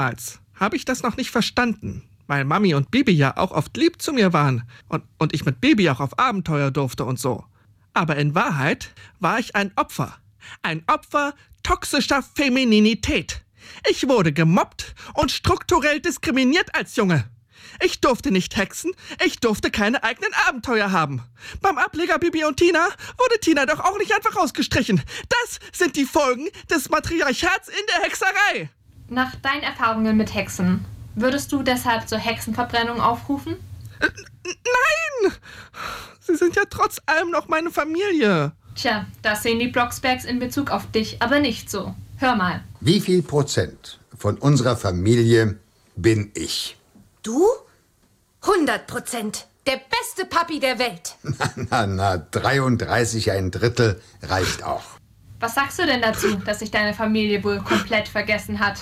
Damals habe ich das noch nicht verstanden, weil Mami und Bibi ja auch oft lieb zu mir waren und ich mit Bibi auch auf Abenteuer durfte und so. Aber in Wahrheit war ich ein Opfer toxischer Femininität. Ich wurde gemobbt und strukturell diskriminiert als Junge. Ich durfte nicht hexen, ich durfte keine eigenen Abenteuer haben. Beim Ableger Bibi und Tina wurde Tina doch auch nicht einfach rausgestrichen. Das sind die Folgen des Matriarchats in der Hexerei. Nach deinen Erfahrungen mit Hexen, würdest du deshalb zur Hexenverbrennung aufrufen? Nein! Sie sind ja trotz allem noch meine Familie. Tja, das sehen die Blocksbergs in Bezug auf dich aber nicht so. Hör mal. Wie viel Prozent von unserer Familie bin ich? Du? 100%. Der beste Papi der Welt. Na, 33 1/3 reicht auch. Was sagst du denn dazu, dass sich deine Familie wohl komplett vergessen hat?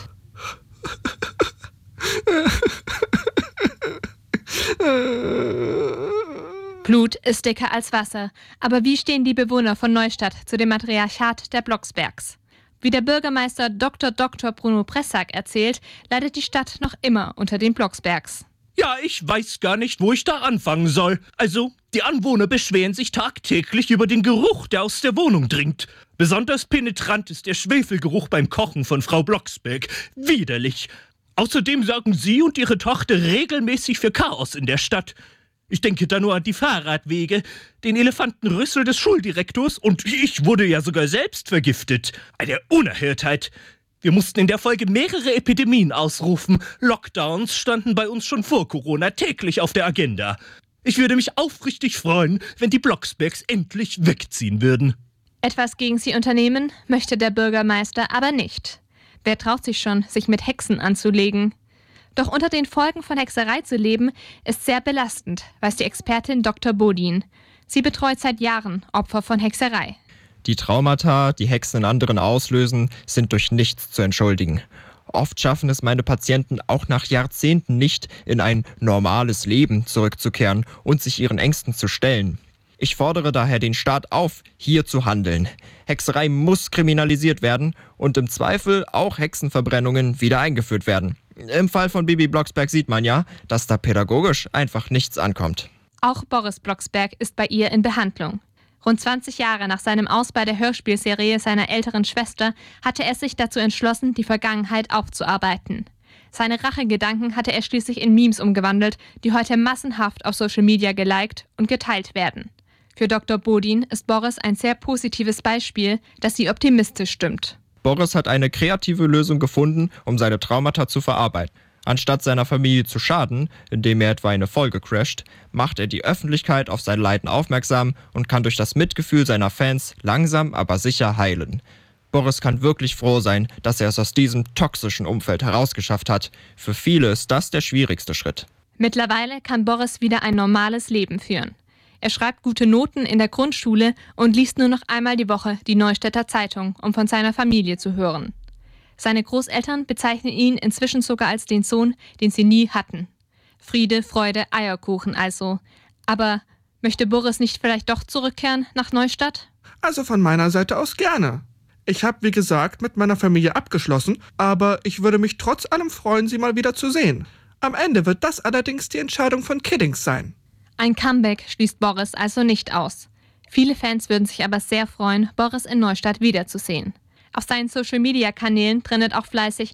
Blut ist dicker als Wasser. Aber wie stehen die Bewohner von Neustadt zu dem Matriarchat der Blocksbergs? Wie der Bürgermeister Dr. Bruno Pressack erzählt, leidet die Stadt noch immer unter den Blocksbergs. Ja, ich weiß gar nicht, wo ich da anfangen soll. Also, die Anwohner beschweren sich tagtäglich über den Geruch, der aus der Wohnung dringt. Besonders penetrant ist der Schwefelgeruch beim Kochen von Frau Blocksberg. Widerlich. Außerdem sorgen sie und ihre Tochter regelmäßig für Chaos in der Stadt. Ich denke da nur an die Fahrradwege, den Elefantenrüssel des Schuldirektors und ich wurde ja sogar selbst vergiftet. Eine Unerhörtheit. Wir mussten in der Folge mehrere Epidemien ausrufen. Lockdowns standen bei uns schon vor Corona täglich auf der Agenda. Ich würde mich aufrichtig freuen, wenn die Blocksbergs endlich wegziehen würden. Etwas gegen sie unternehmen möchte der Bürgermeister aber nicht. Wer traut sich schon, sich mit Hexen anzulegen? Doch unter den Folgen von Hexerei zu leben, ist sehr belastend, weiß die Expertin Dr. Bodin. Sie betreut seit Jahren Opfer von Hexerei. Die Traumata, die Hexen in anderen auslösen, sind durch nichts zu entschuldigen. Oft schaffen es meine Patienten auch nach Jahrzehnten nicht, in ein normales Leben zurückzukehren und sich ihren Ängsten zu stellen. Ich fordere daher den Staat auf, hier zu handeln. Hexerei muss kriminalisiert werden und im Zweifel auch Hexenverbrennungen wieder eingeführt werden. Im Fall von Bibi Blocksberg sieht man ja, dass da pädagogisch einfach nichts ankommt. Auch Boris Blocksberg ist bei ihr in Behandlung. Rund 20 Jahre nach seinem Aus bei der Hörspielserie seiner älteren Schwester hatte er sich dazu entschlossen, die Vergangenheit aufzuarbeiten. Seine Rachegedanken hatte er schließlich in Memes umgewandelt, die heute massenhaft auf Social Media geliked und geteilt werden. Für Dr. Bodin ist Boris ein sehr positives Beispiel, das sie optimistisch stimmt. Boris hat eine kreative Lösung gefunden, um seine Traumata zu verarbeiten. Anstatt seiner Familie zu schaden, indem er etwa eine Folge crasht, macht er die Öffentlichkeit auf sein Leiden aufmerksam und kann durch das Mitgefühl seiner Fans langsam, aber sicher heilen. Boris kann wirklich froh sein, dass er es aus diesem toxischen Umfeld herausgeschafft hat. Für viele ist das der schwierigste Schritt. Mittlerweile kann Boris wieder ein normales Leben führen. Er schreibt gute Noten in der Grundschule und liest nur noch einmal die Woche die Neustädter Zeitung, um von seiner Familie zu hören. Seine Großeltern bezeichnen ihn inzwischen sogar als den Sohn, den sie nie hatten. Friede, Freude, Eierkuchen also. Aber möchte Boris nicht vielleicht doch zurückkehren nach Neustadt? Also von meiner Seite aus gerne. Ich habe, wie gesagt, mit meiner Familie abgeschlossen, aber ich würde mich trotz allem freuen, sie mal wieder zu sehen. Am Ende wird das allerdings die Entscheidung von Kiddings sein. Ein Comeback schließt Boris also nicht aus. Viele Fans würden sich aber sehr freuen, Boris in Neustadt wiederzusehen. Auf seinen Social-Media-Kanälen trendet auch fleißig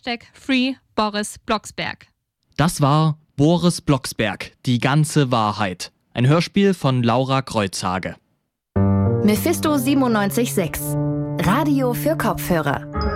#FreeBorisBlocksberg. Das war Boris Blocksberg, die ganze Wahrheit. Ein Hörspiel von Laura Kreuzhage. Mephisto 97.6 Radio für Kopfhörer.